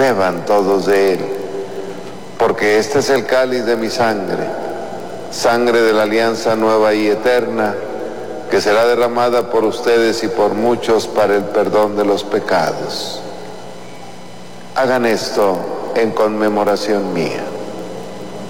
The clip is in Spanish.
beban todos de él, porque este es el cáliz de mi sangre, sangre de la alianza nueva y eterna, que será derramada por ustedes y por muchos para el perdón de los pecados. Hagan esto en conmemoración mía.